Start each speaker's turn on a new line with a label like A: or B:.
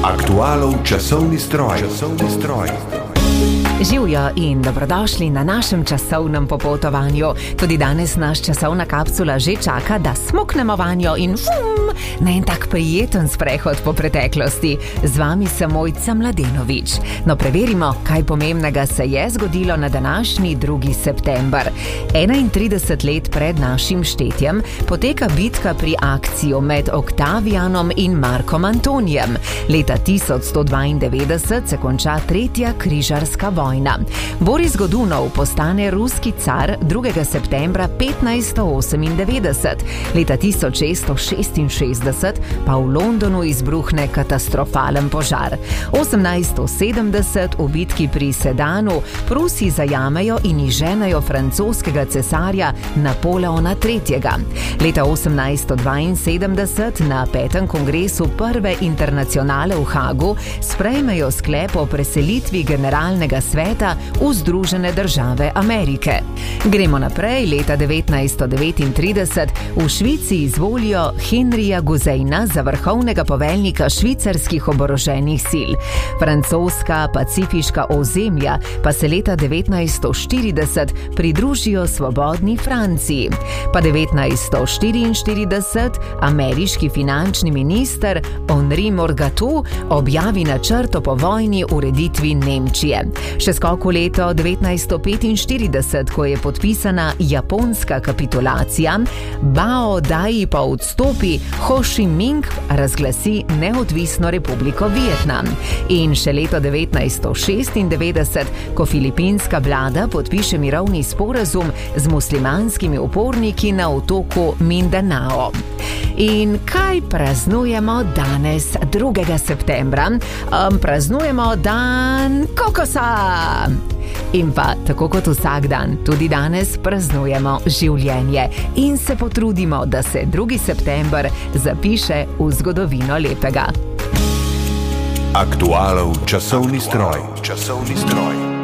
A: Aktualov časovni stroj.
B: Živjo in dobrodošli na našem časovnem popotovanju. Tudi danes naš časovna kapsula že čaka, da smuknemo vanjo in na en tak prijeten sprehod po preteklosti. Z vami sem Mojca Mladenovič. No, preverimo, kaj pomembnega se je zgodilo na današnji 2. september. 31 let pred našim štetjem poteka bitka pri Akciju med Oktavijanom in Markom Antonijem. Leta 1192 se konča tretja križarska vojna. Boris Godunov postane ruski car 2. septembra 1598. Leta 1666 pa v Londonu izbruhne katastrofalen požar. 1870 v bitki pri Sedanu Prusi zajamejo in izženejo francoskega cesarja Napoleona III. Leta 1872 na 5. kongresu Prve internacionale v Hagu sprejmejo sklep o preselitvi generalnega sveta v Združene države Amerike. Gremo naprej. Leta 1939 v Švici izvolijo Henrija Guzejna za vrhovnega poveljnika švicarskih oboroženih sil. Francoska pacifiška ozemlja pa se leta 1940 pridružijo svobodni Franciji. Pa 1944 ameriški finančni minister Henri Morgatou objavi načrt o povojni ureditvi Nemčije. Še skok v leto 1945, ko je podpisana japonska kapitulacija, Bao Dai pa odstopi, Ho Chi Minh razglasi neodvisno republiko Vietnam. In še leto 1996, ko filipinska vlada podpiše mirovni sporazum z muslimanskimi uporniki na otoku Mindanao. In kaj praznujemo danes, 2. septembra? Praznujemo dan kokosa! In pa, tako kot vsak dan, tudi danes praznujemo življenje in se potrudimo, da se 2. september zapiše v zgodovino lepega.
A: Aktualov časovni stroj.